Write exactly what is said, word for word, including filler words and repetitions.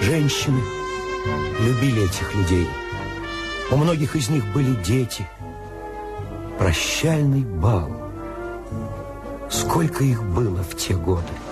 Женщины любили этих людей. У многих из них были дети. Прощальный бал. Сколько их было в те годы?